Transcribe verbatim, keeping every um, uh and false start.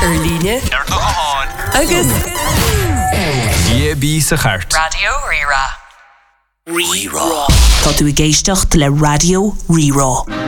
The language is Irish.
Ar líne Ar do háin agus Bia bí sa chart Radio Rira. Tá tú i géisteacht le Radio Rira.